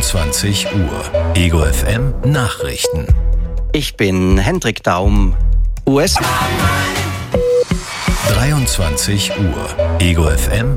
23 Uhr. Ego FM Nachrichten. Ich bin Hendrik Daum, US. 23 Uhr. Ego FM